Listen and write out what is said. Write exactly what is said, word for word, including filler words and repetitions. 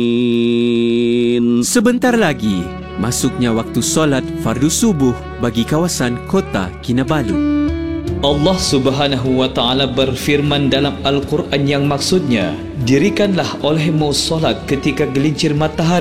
Sebentar lagi, masuknya waktu solat fardu subuh bagi kawasan kota Kinabalu. Allah Subhanahu wa Ta'ala berfirman dalam Al-Quran yang maksudnya, dirikanlah olehmu solat ketika gelincir matahari